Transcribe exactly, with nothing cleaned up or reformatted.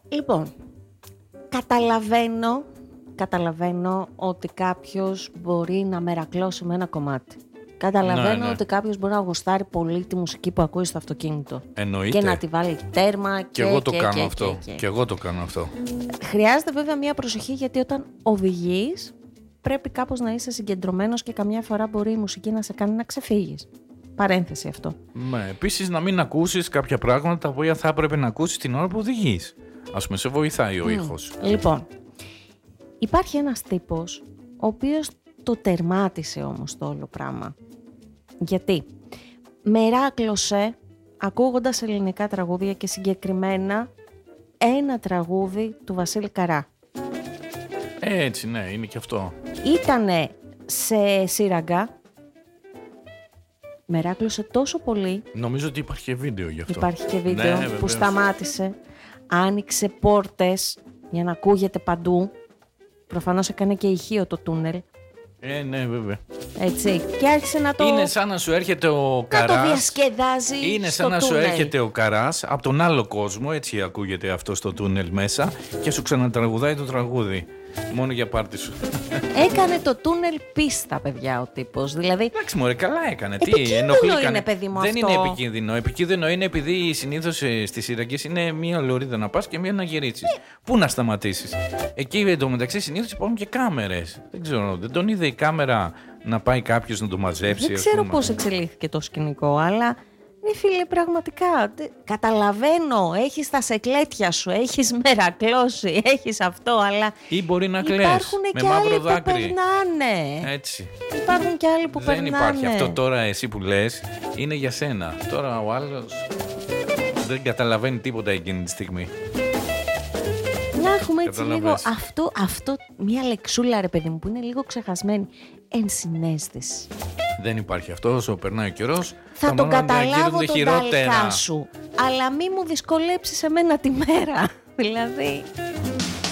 Λοιπόν, καταλαβαίνω, καταλαβαίνω ότι κάποιος μπορεί να μερακλώσει με ένα κομμάτι. Καταλαβαίνω ναι, ναι. ότι κάποιος μπορεί να γουστάρει πολύ τη μουσική που ακούει στο αυτοκίνητο. Εννοείται. Και να τη βάλει τέρμα και, και εγώ το και, κάνω και, αυτό. Και, και. και εγώ το κάνω αυτό. Χρειάζεται βέβαια μια προσοχή, γιατί όταν οδηγείς πρέπει κάπως να είσαι συγκεντρωμένος και καμιά φορά μπορεί η μουσική να σε κάνει να ξεφύγεις. Παρένθεση αυτό. Ναι, επίσης να μην ακούσεις κάποια πράγματα τα οποία θα έπρεπε να ακούσεις την ώρα που οδηγείς. Ας πούμε, σε βοηθάει ο mm. ήχος. Λοιπόν, υπάρχει ένας τύπος ο οποίος το τερμάτισε όμως το όλο πράγμα. Γιατί μεράκλωσε ακούγοντας ελληνικά τραγούδια και συγκεκριμένα ένα τραγούδι του Βασίλη Καρά. Έτσι, ναι, είναι και αυτό. Ήτανε σε σύραγγα. Μεράκλωσε τόσο πολύ. Νομίζω ότι υπάρχει και βίντεο γι' αυτό. Υπάρχει και βίντεο ναι, που βεβαίως. Άνοιξε, άνοιξε πόρτες για να ακούγεται παντού. Προφανώς έκανε και ηχείο το τούνελ. Ε, ναι, βέβαια. Έτσι. Και άρχισε να το... Είναι σαν να σου έρχεται ο Καράς. Να το διασκεδάζει. Είναι στο σαν να τούνελ. σου έρχεται ο Καράς από τον άλλο κόσμο, έτσι ακούγεται αυτό στο τούνελ μέσα, και σου ξανατραγουδάει το τραγούδι. Μόνο για πάρτι σου. Έκανε το τούνελ πίστα, παιδιά, ο τύπος. Δηλαδή. Εντάξει, μωρέ, καλά έκανε. Επικίνδυνο Τι ενοχλήκανε. είναι, παιδί μου, Δεν αυτό. είναι επικίνδυνο. Επικίνδυνο είναι επειδή συνήθως στις σύραγγες είναι μία λωρίδα να πας και μία να γυρίσεις. Ε. Πού να σταματήσεις. Εκεί εντωμεταξύ συνήθως υπάρχουν και κάμερες. Δεν ξέρω, δεν τον είδε η κάμερα να πάει κάποιος να το μαζέψει. Δεν ξέρω πώς εξελίχθηκε το σκηνικό, αλλά. Ναι, φίλε, πραγματικά, καταλαβαίνω, έχεις τα σεκλέτια σου, έχεις μερακλώσει, έχεις αυτό, αλλά ή μπορεί να κλαις υπάρχουν με και μαύρο άλλοι δάκρυ. που περνάνε. Έτσι. Υπάρχουν και άλλοι που Δεν περνάνε. υπάρχει αυτό τώρα εσύ που λες, είναι για σένα. Τώρα ο άλλος δεν καταλαβαίνει τίποτα εκείνη τη στιγμή. Να έχουμε έτσι λίγο αυτό, αυτό, μια λεξούλα, ρε παιδί μου, που είναι λίγο ξεχασμένη. Ενσυναίσθηση. Δεν υπάρχει αυτό, όσο περνάει ο καιρός. Θα τον καταλάβω τον ταλκά σου, αλλά μη μου δυσκολέψεις εμένα τη μέρα. Δηλαδή,